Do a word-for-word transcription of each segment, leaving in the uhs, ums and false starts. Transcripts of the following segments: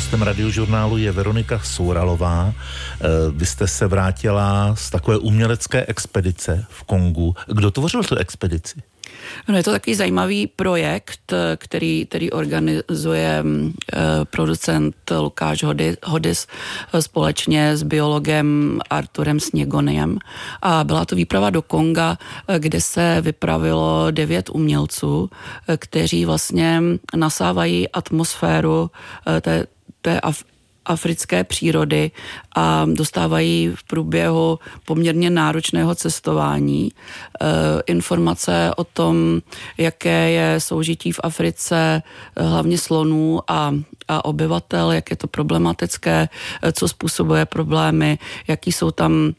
hostem Radiožurnálu je Veronika Souralová. Vy jste se vrátila z takové umělecké expedice v Kongu. Kdo tvořil tu expedici? No, je to takový zajímavý projekt, který, který organizuje eh, producent Lukáš Hodis, Hodis společně s biologem Arturem Sněgoniem. A byla to výprava do Konga, kde se vypravilo devět umělců, kteří vlastně nasávají atmosféru eh, té, té af, africké přírody a dostávají v průběhu poměrně náročného cestování e, informace o tom, jaké je soužití v Africe, hlavně slonů a, a obyvatel, jak je to problematické, co způsobuje problémy, jaký jsou tam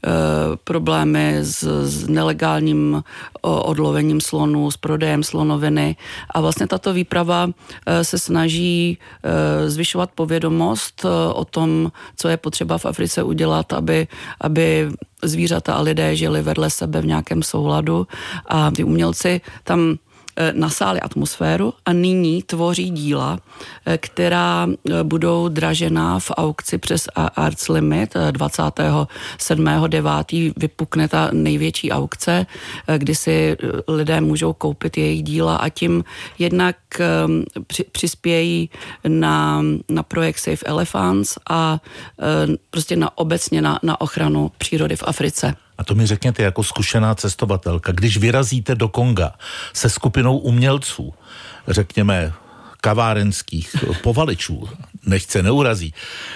problémy s, s nelegálním odlovením slonů, s prodejem slonoviny. A vlastně tato výprava se snaží zvyšovat povědomost o tom, co je potřeba v Africe udělat, aby, aby zvířata a lidé žili vedle sebe v nějakém souladu. A ty umělci tam nasáli atmosféru a nyní tvoří díla, která budou dražená v aukci přes Arts Limit. dvacátého sedmého devátého vypukne ta největší aukce, kdy si lidé můžou koupit jejich díla a tím jednak při, přispějí na, na projekt Save Elephants a prostě na, obecně na, na ochranu přírody v Africe. A to mi řekněte jako zkušená cestovatelka, když vyrazíte do Konga se skupinou umělců, řekněme kavárenských povaličů, nechce neurazí,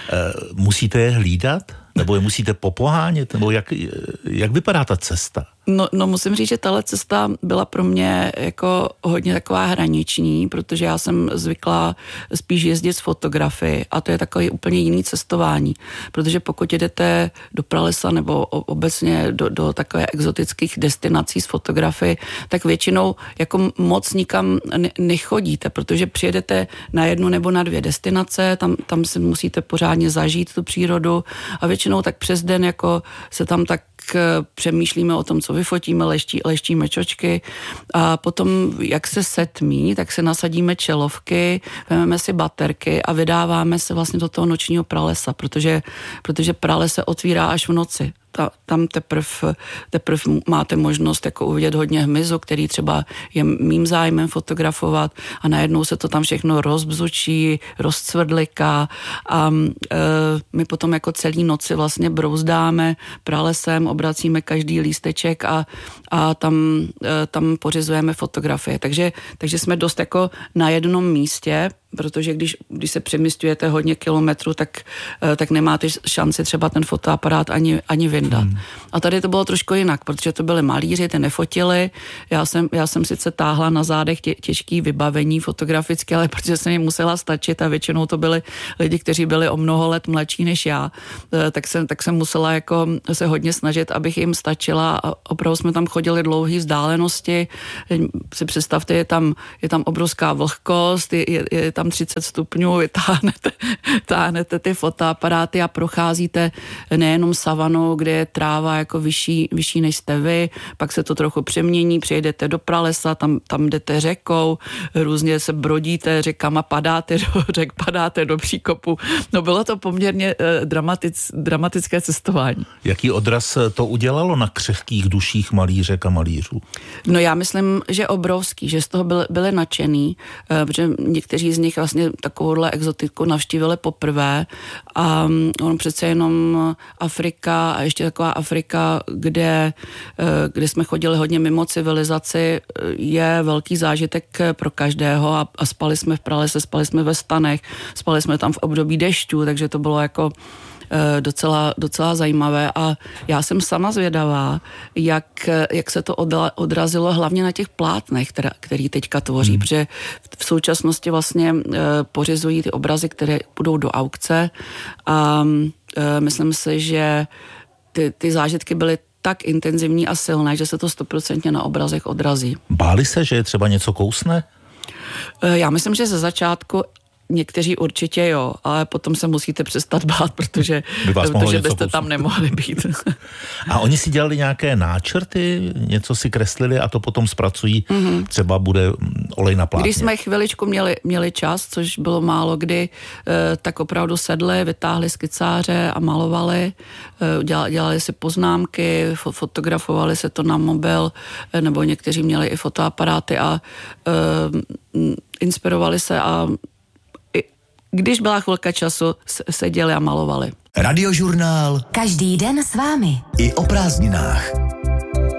musíte je hlídat? Nebo je musíte popohánět? Nebo jak, jak vypadá ta cesta? No, no musím říct, že tahle cesta byla pro mě jako hodně taková hraniční, protože já jsem zvyklá spíš jezdit s fotografii a to je takový úplně jiný cestování, protože pokud jedete do pralesa nebo obecně do, do takové exotických destinací s fotografii, tak většinou jako moc nikam nechodíte, protože přijedete na jednu nebo na dvě destinace, tam, tam si musíte pořádně zažít tu přírodu a většinou tak přes den jako se tam tak přemýšlíme o tom, co vyfotíme, leští, leštíme čočky a potom, jak se setmí, tak se nasadíme čelovky, vezmeme si baterky a vydáváme se vlastně do toho nočního pralesa, protože, protože prales se otvírá až v noci. Ta, tam teprve teprv máte možnost jako uvidět hodně hmyzu, který třeba je mým zájmem fotografovat a najednou se to tam všechno rozbzučí, rozcvrdliká a e, my potom jako celý noci vlastně brouzdáme pralesem, obracíme každý lísteček a, a tam, e, tam pořizujeme fotografie. Takže, takže jsme dost jako na jednom místě, protože když, když se přemysťujete hodně kilometrů, tak, tak nemáte šanci třeba ten fotoaparát ani, ani vyndat. Hmm. A tady to bylo trošku jinak, protože to byli malíři, ty nefotili. Já jsem, já jsem sice táhla na zádech tě, těžký vybavení fotografické, ale protože jsem jim musela stačit a většinou to byli lidi, kteří byli o mnoho let mladší než já, tak jsem, tak jsem musela jako se hodně snažit, abych jim stačila a opravdu jsme tam chodili dlouhé vzdálenosti. Si představte, je tam, je tam obrovská vlhkost, je, je, je tam třicet stupňů, vytáhnete táhnete ty fotoaparáty a procházíte nejenom savanou, kde je tráva jako vyšší, vyšší než jste vy, pak se to trochu přemění, přijedete do pralesa, tam, tam jdete řekou, různě se brodíte řekama, padáte do řek, padáte do příkopu. No bylo to poměrně eh, dramatic, dramatické cestování. Jaký odraz to udělalo na křehkých duších malířek a malířů? No já myslím, že obrovský, že z toho byli, byli nadšený, eh, protože někteří z nich vlastně takovouhle exotiku navštívili poprvé a on přece jenom Afrika a ještě taková Afrika, kde, kde jsme chodili hodně mimo civilizaci, je velký zážitek pro každého a, a spali jsme v pralese, spali jsme ve stanech, spali jsme tam v období dešťů, takže to bylo jako docela, docela zajímavé a já jsem sama zvědavá, jak, jak se to odrazilo hlavně na těch plátnech, která, který teďka tvoří, hmm. protože v současnosti vlastně pořizují ty obrazy, které půjdou do aukce a myslím si, že ty, ty zážitky byly tak intenzivní a silné, že se to stoprocentně na obrazech odrazí. Báli se, že je třeba něco kousne? Já myslím, že ze začátku někteří určitě jo, ale potom se musíte přestat bát, protože, protože byste posunout. Tam nemohli být. A oni si dělali nějaké náčrty, něco si kreslili a to potom zpracují, mm-hmm. třeba bude olej na plátně. Když jsme chviličku měli, měli čas, což bylo málo kdy, tak opravdu sedli, vytáhli skicáře a malovali, dělali, dělali si poznámky, fotografovali se to na mobil, nebo někteří měli i fotoaparáty a uh, inspirovali se a i, když byla chvilka času, seděli a malovali. Radiožurnál. Každý den s vámi. I o prázdninách.